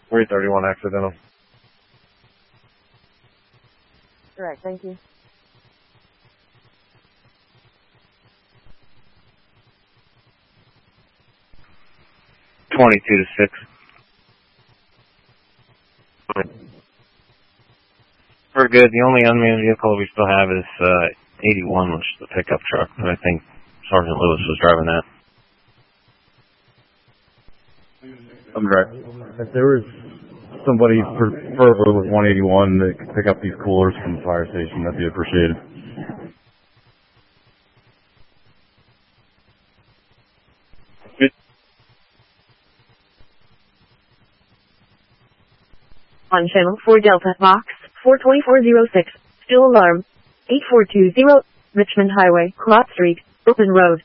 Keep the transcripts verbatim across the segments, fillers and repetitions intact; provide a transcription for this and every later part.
three thirty-one accidental. Correct, thank you. twenty-two to six. We're good. The only unmanned vehicle we still have is uh, eighty-one, which is the pickup truck. And I think Sergeant Lewis was driving that. I'm direct. If there was somebody preferably with one eighty-one that could pick up these coolers from the fire station, that'd be appreciated. On channel four Delta, box four two four zero six, still alarm, eight four two zero, Richmond Highway, Clot Street, Open Road.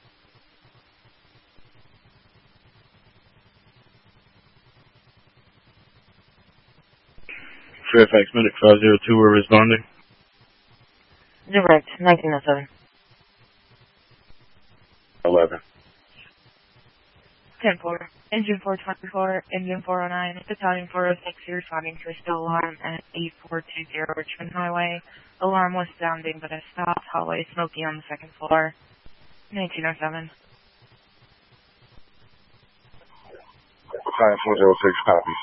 Fairfax Medic five zero two, we're responding. Direct, nineteen oh seven. eleven. ten four, Engine four twenty-four, Engine four oh nine, Battalion four oh six, you're responding to a still alarm at eight four two zero Richmond Highway. Alarm was sounding, but it stopped. Hallway smoky on the second floor. nineteen oh seven. Battalion four oh six, copies.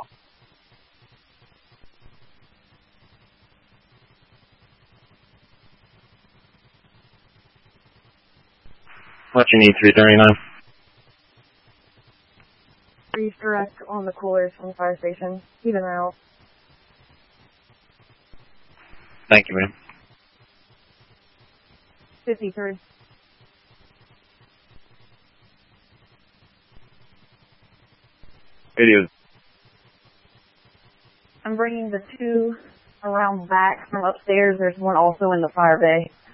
What you need, three thirty-nine? Brief direct on the coolers from the fire station. Keep an eye out. Thank you, ma'am. fifty-three. Video. I'm bringing the two around back from upstairs. There's one also in the fire bay.